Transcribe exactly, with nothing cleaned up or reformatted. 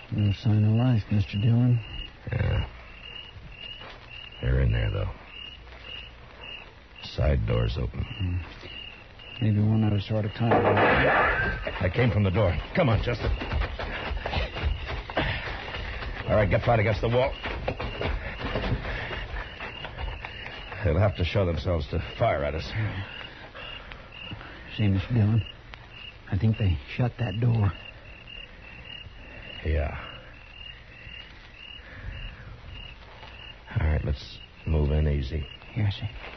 No sign of life, Mister Dillon. Yeah. They're in there, though. Side door's open. Hmm. Maybe one of us ought to climb. I came from the door. Come on, Chester. All right, get flat against the wall. They'll have to show themselves to fire at us. See, Mister Dillon, I think they shut that door. Yeah. All right, let's move in easy. Here, see.